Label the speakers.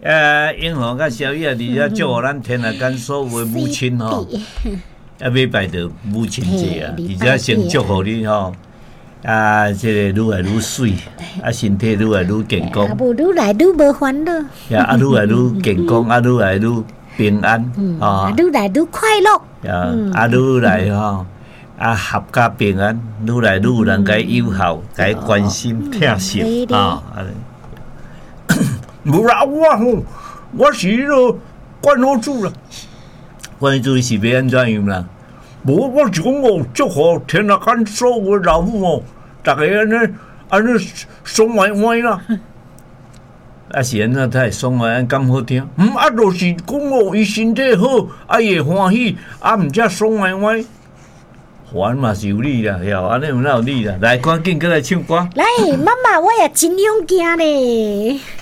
Speaker 1: 英皇甲小叶，而且祝福咱天下间所有的母亲吼，要拜到母亲节啊，而且先祝福你吼。这个愈来愈水，身体愈来愈健康，
Speaker 2: 无愈来愈无烦恼，
Speaker 1: 愈来愈健康，愈来愈平安，
Speaker 2: 愈来愈快乐，
Speaker 1: 愈来吼，合家平安，愈来愈有人甲友好，甲关心疼惜无啦，我是迄个关老主啦，关老主是要安怎样啦？无，我是讲祝福天下间所有的老母大家安尼爽歪歪啦。是安怎才会爽歪？咁好听？就是讲伊身体好，伊会欢喜，毋则爽歪歪。烦嘛是有理啦，安尼有哪有理啦？来，赶紧过来唱歌。
Speaker 2: 来，妈妈，我也真勇敢咧。